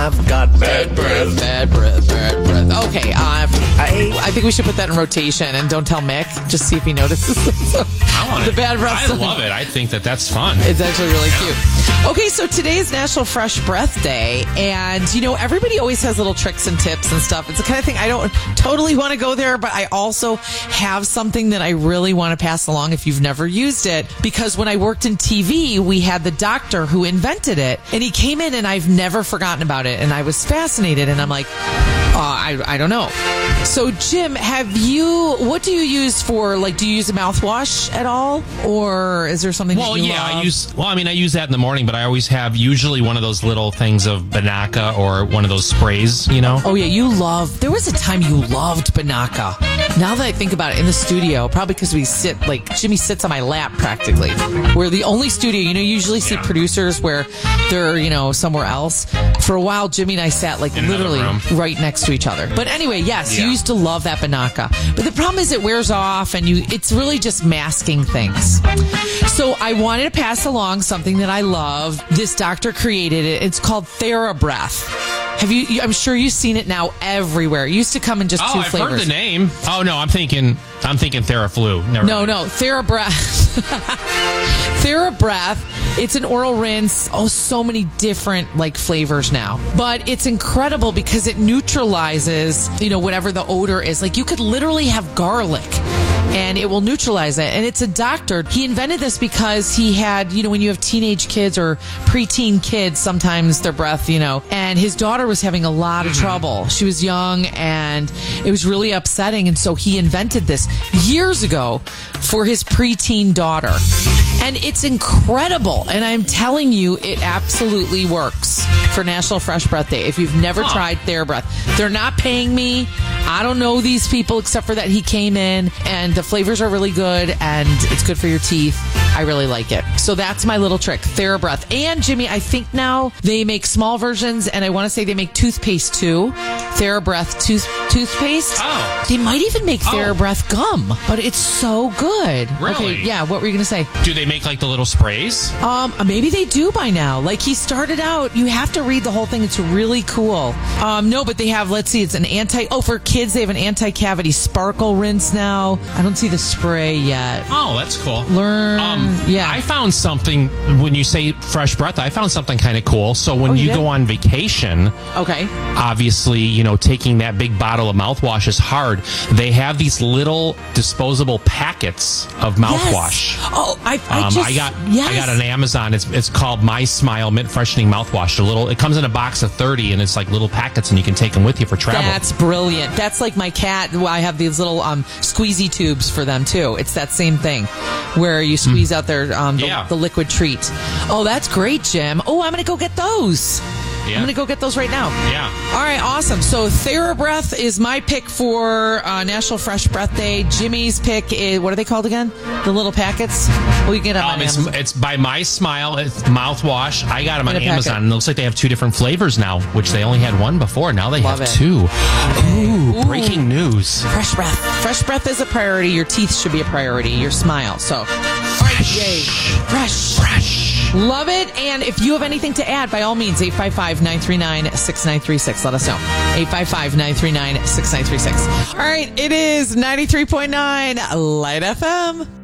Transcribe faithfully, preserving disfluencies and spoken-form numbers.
I've got bad breath. Bad breath, bad breath. Okay, uh, I, I think we should put that in rotation and don't tell Mick. Just see if he notices. I want the it. bad breath. I song. love it. I think that that's fun. It's actually really cute. Okay, so today is National Fresh Breath Day, and you know everybody always has little tricks and tips and stuff. It's the kind of thing I don't totally want to go there, but I also have something that I really want to pass along if you've never used it. Because when I worked in T V, we had the doctor who invented it, and he came in, and I've never forgotten about it, and I was fascinated, and I'm like, uh, I I don't know. So Jim, have you? What do you use for? Like, do you use a mouthwash at all, or is there something? Well, that you yeah, love? I use. Well, I mean, I use that in the morning, but I always have usually one of those little things of Banaka or one of those sprays. You know. Oh yeah, you love. There was a time you loved Banaka. Now that I think about it, in the studio, probably because we sit like Jimmy sits on my lap practically. We're the only studio. You know, you usually see Yeah. producers where they're you know somewhere else. For a while, Jimmy and I sat like In another literally room. right next to each other. But anyway, yes, Yeah. you used to love that Banaka. But the problem is it wears off, and you it's really just masking things. So I wanted to pass along something that I love. This doctor created it. It's called TheraBreath. Have you, you? I'm sure you've seen it now everywhere. It used to come in just Oh, two I've flavors. heard the name. Oh no, I'm thinking. I'm thinking TheraFlu. Never No, mind. no, TheraBreath. TheraBreath. It's an oral rinse. Oh, so many different like flavors now. But it's incredible because it neutralizes, you know, whatever the odor is. Like you could literally have garlic and it will neutralize it. And it's a doctor. He invented this because he had, you know, when you have teenage kids or preteen kids, sometimes their breath, you know, and his daughter was having a lot of trouble. She was young and it was really upsetting. And so he invented this years ago for his preteen daughter. And it's incredible. And I'm telling you, it absolutely works for National Fresh Breath Day. If you've never Huh. tried TheraBreath, they're not paying me. I don't know these people except for that he came in, and the flavors are really good and it's good for your teeth. I really like it. So that's my little trick, TheraBreath. And Jimmy, I think now they make small versions, and I want to say they make toothpaste too. TheraBreath tooth toothpaste. Oh. They might even make Oh. TheraBreath gum, but it's so good. Really? Okay, yeah, what were you going to say? Do they make like the little sprays? Um, maybe they do by now. Like he started out, you have to read the whole thing. It's really cool. Um, no, but they have, let's see, it's an anti, oh, for kids, they have an anti-cavity sparkle rinse now. I don't see the spray yet. Oh, that's cool. Learn. Um, yeah. I found something when you say fresh breath. I found something kind of cool. So when Oh, you you go did? on vacation, okay. obviously, you know, taking that big bottle of mouthwash is hard. They have these little disposable packets of mouthwash. Yes. Oh, I, I Um, just, I got yes. I got on Amazon. It's it's called My Smile Mint Freshening Mouthwash. A little. It comes in a box of thirty, and it's like little packets, and you can take them with you for travel. That's brilliant. That's like my cat. Well, I have these little um, squeezy tubes for them too. It's that same thing where you squeeze out their um, the, Yeah. the liquid treat. Oh, that's great, Jim. Oh, I'm going to go get those. Yeah. I'm going to go get those right now. Yeah. All right, awesome. So TheraBreath is my pick for uh, National Fresh Breath Day. Jimmy's pick is, what are they called again? The little packets? Well, you get them on Um, it's, Amazon. it's by My Smile. It's mouthwash. I got them on In a packet. Amazon. And it looks like they have two different flavors now, which they only had one before. Now they Love have it. two. Ooh, Ooh. breaking news. Fresh breath. Fresh breath is a priority. Your teeth should be a priority. Your smile. So, all right, yay. Fresh. Fresh. Love it. And if you have anything to add, by all means, eight five five, nine three nine, six nine three six. Let us know. eight five five, nine three nine, six nine three six. All right, it is ninety-three point nine Light F M.